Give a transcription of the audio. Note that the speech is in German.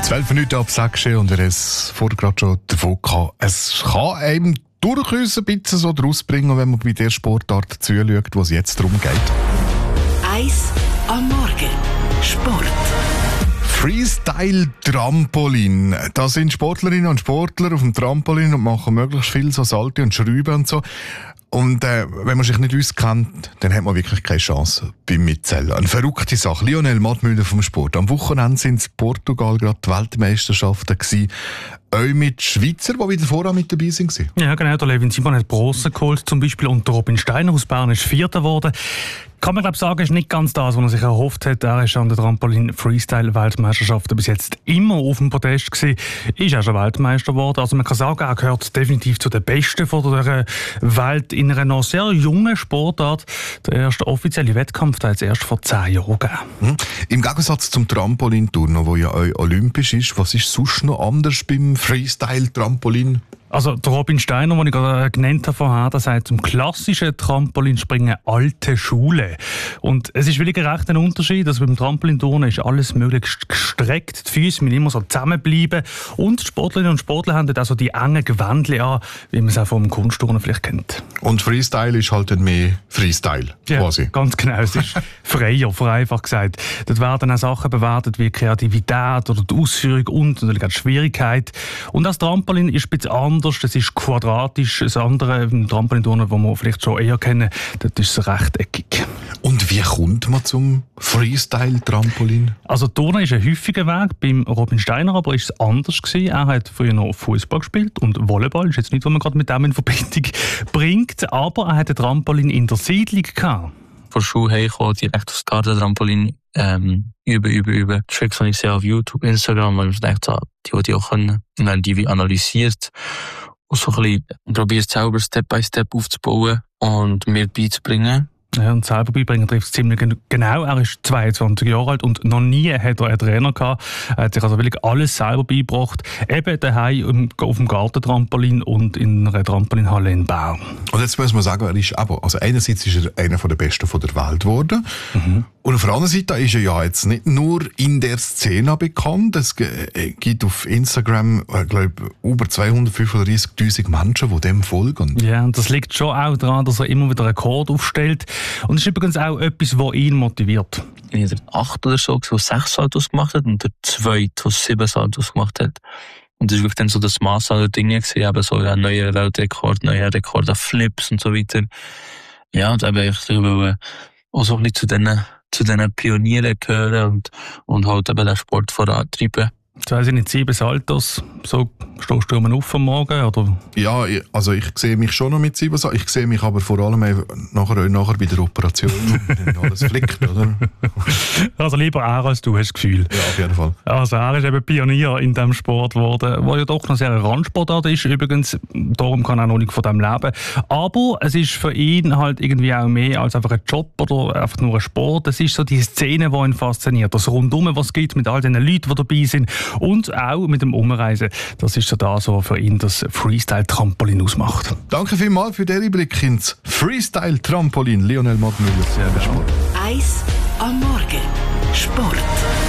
12 Minuten ab 6 und er ist vorher gerade schon davon gehabt. Es kann einem durchaus ein bisschen so draus bringen, wenn man bei der Sportart zuschaut, wo es jetzt darum geht. 1 am Morgen. Sport. Freestyle-Trampolin. Da sind Sportlerinnen und Sportler auf dem Trampolin und machen möglichst viel so Salte und Schrauben und so. Und wenn man sich nicht auskennt, dann hat man wirklich keine Chance beim Mitzählen. Eine verrückte Sache. Lionel Mattmüller vom Sport. Am Wochenende sind in Portugal gerade die Weltmeisterschaften gewesen. Auch mit Schweizer, die wieder vorher mit dabei waren. Ja, genau. Der Levin Simon hat Bronze geholt, zum Beispiel. Und der Robin Steiner aus Bern ist Vierter geworden. Kann man, glaube ich, sagen, ist nicht ganz das, was er sich erhofft hat. Er ist an der Trampolin-Freestyle-Weltmeisterschaften bis jetzt immer auf dem Podest gewesen. Ist auch schon Weltmeister geworden. Also man kann sagen, er gehört definitiv zu den Besten von der Welt in einer noch sehr jungen Sportart. Der erste offizielle Wettkampf hat es erst vor 10 Jahren gegeben. Im Gegensatz zum Trampolinturnen, wo ja auch olympisch ist, was ist sonst noch anders beim Freestyle-Trampolin? Also der Robin Steiner, den ich gerade genannt habe vorher, der sagt zum klassischen Trampolinspringen alte Schule. Und es ist wirklich recht ein Unterschied, dass beim Trampolinturnen ist alles möglichst gestreckt, die Füße müssen immer so zusammenbleiben und die Sportlerinnen und Sportler haben dort also die engen Gewändchen an, wie man es auch vom Kunstturnen vielleicht kennt. Und Freestyle ist halt dann mehr Freestyle, quasi. Ja, ganz genau. Es ist freier, vereinfacht gesagt. Dort werden auch Sachen bewertet wie Kreativität oder die Ausführung und natürlich auch die Schwierigkeit. Und das Trampolin ist ein bisschen anders. Das ist quadratisch. Das andere Trampolinturnen, das wir vielleicht schon eher kennen, das ist rechteckig. Und wie kommt man zum Freestyle-Trampolin? Also Turnen ist ein häufiger Weg. Beim Robin Steiner aber ist es anders gewesen. Er hat früher noch Fußball gespielt und Volleyball. Ist jetzt nicht, was man gerade mit dem in Verbindung bringt. Aber er hatte ein Trampolin in der Siedlung gehabt. Von der Schule heimgekommen, direkt aufs Gartentrampolin üben. Tricks habe ich gesehen auf YouTube, Instagram, weil ich dachte, die auch können. Und dann die wie analysiert und so ein bisschen probiert selber Step by Step aufzubauen und mir beizubringen. Ja, und selber beibringen trifft es ziemlich genau. Er ist 22 Jahre alt und noch nie hat er einen Trainer gehabt. Er hat sich also wirklich alles selber beigebracht. Eben daheim auf dem Gartentrampolin und in einer Trampolinhalle in Bern. Und jetzt muss man sagen, er ist aber, also einerseits ist er einer der Besten von der Welt geworden. Und auf der anderen Seite ist er ja jetzt nicht nur in der Szene bekannt. Es gibt auf Instagram, glaube ich, über 235.000 Menschen, die dem folgen. Ja, und das liegt schon auch daran, dass er immer wieder Rekord aufstellt. Und das ist übrigens auch etwas, was ihn motiviert. Ich habe 8 oder so, der 6 Saltos gemacht hat und der 2, der 7 Saltos gemacht hat. Und das war wirklich dann so das Mass aller Dinge gewesen, eben so ein neuer Weltrekord, neuer Rekord auf Flips und so weiter. Ja, und eben ich will auch so ein bisschen zu diesen Pionieren gehören und halt eben den Sport vorantreiben. Jetzt weiss ich nicht, 7 Saltos, so stehst du auf am Morgen, oder? Ja, also ich sehe mich schon noch mit 7 Saltos. Ich sehe mich aber vor allem nachher bei der Operation, wenn alles flickt, oder? Also lieber er als du, hast du das Gefühl. Ja, auf jeden Fall. Also er ist eben Pionier in diesem Sport geworden, der ja doch noch sehr ein Randsportart ist, übrigens. Darum kann er noch nicht von dem leben. Aber es ist für ihn halt irgendwie auch mehr als einfach ein Job oder einfach nur ein Sport. Es ist so die Szene, die ihn fasziniert. Das Rundum, was es gibt mit all den Leuten, die dabei sind. Und auch mit dem Umreisen. Das ist so das, was für ihn das Freestyle-Trampolin ausmacht. Danke vielmals für den Einblick ins Freestyle-Trampolin. Lionel Mattmüller. 1 am Morgen. Sport.